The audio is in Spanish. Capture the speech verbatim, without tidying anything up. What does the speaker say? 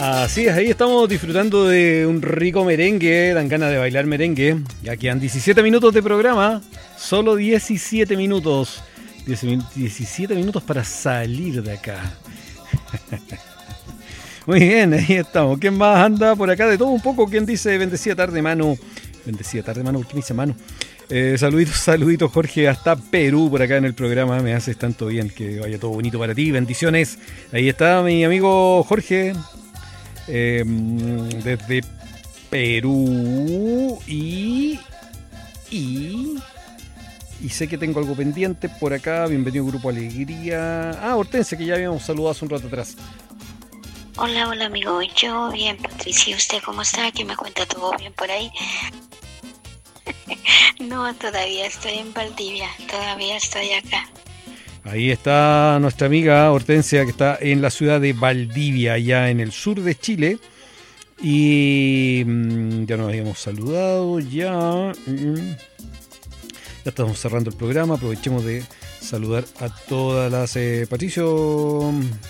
Así es, ahí estamos disfrutando de un rico merengue, dan ganas de bailar merengue. Ya quedan diecisiete minutos de programa, solo diecisiete minutos. diecisiete minutos para salir de acá. Muy bien, ahí estamos. ¿Quién más anda por acá? De todo un poco. ¿Quién dice bendecida tarde, Manu? Bendecida tarde, Manu. ¿Por qué me dice Manu? Eh, saluditos, saluditos, Jorge, hasta Perú por acá en el programa. Me haces tanto bien, que vaya todo bonito para ti. Bendiciones. Ahí está mi amigo Jorge. Eh, desde Perú. Y... Y... Y sé que tengo algo pendiente por acá. Bienvenido Grupo Alegría. Ah, Hortensia, que ya habíamos saludado hace un rato atrás. Hola, hola amigo. Yo bien, Patricia. ¿Usted cómo está? ¿Qué me cuenta? ¿Todo bien por ahí? No, todavía estoy en Valdivia. Todavía estoy acá. Ahí está nuestra amiga Hortensia, que está en la ciudad de Valdivia, allá en el sur de Chile. Y mmm, ya nos habíamos saludado, ya... Mm, Ya estamos cerrando el programa, aprovechemos de saludar a todas las... Eh, Patricio,